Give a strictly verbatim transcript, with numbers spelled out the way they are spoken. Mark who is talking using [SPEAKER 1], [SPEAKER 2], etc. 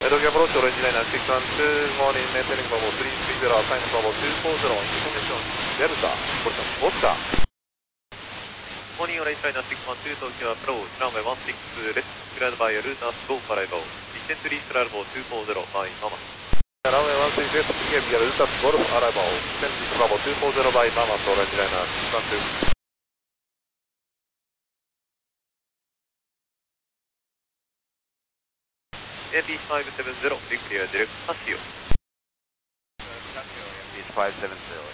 [SPEAKER 1] Edo approach orange line and six one two, morning maintaining Bravo three three zero, time Bravo two four zero, information Delta, position Oscar.
[SPEAKER 2] Morning orange line and six one two, Tokyo approach, runway one six, left, cleared by Lunas, go for arrival. Descent reach Bravo two four zero by Mama.
[SPEAKER 1] Runway one six, left, cleared via Lunas, go for arrival. Descent reach Bravo two four zero by Mama, orange line and six one two.
[SPEAKER 2] A P five seven zero, be clear direct Casio.
[SPEAKER 3] Casio, A P five seven zero.